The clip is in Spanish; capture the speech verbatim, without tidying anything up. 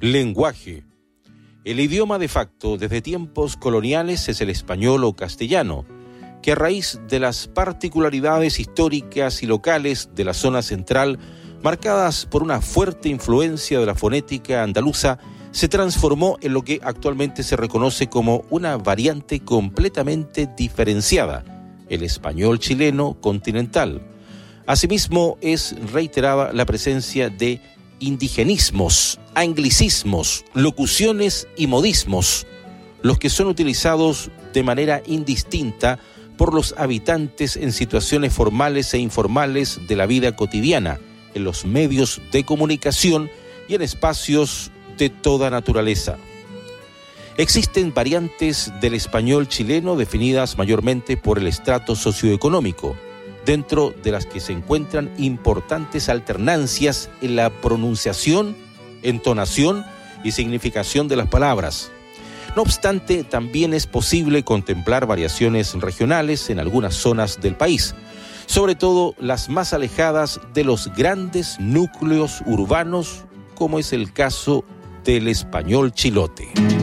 Lenguaje. El idioma de facto desde tiempos coloniales es el español o castellano, que a raíz de las particularidades históricas y locales de la zona central, marcadas por una fuerte influencia de la fonética andaluza, se transformó en lo que actualmente se reconoce como una variante completamente diferenciada, el español chileno continental. Asimismo, es reiterada la presencia de indigenismos, anglicismos, locuciones y modismos, los que son utilizados de manera indistinta por los habitantes en situaciones formales e informales de la vida cotidiana, en los medios de comunicación y en espacios de toda naturaleza. Existen variantes del español chileno definidas mayormente por el estrato socioeconómico, dentro de las que se encuentran importantes alternancias en la pronunciación, entonación y significación de las palabras. No obstante, también es posible contemplar variaciones regionales en algunas zonas del país, sobre todo las más alejadas de los grandes núcleos urbanos, como es el caso del español chilote.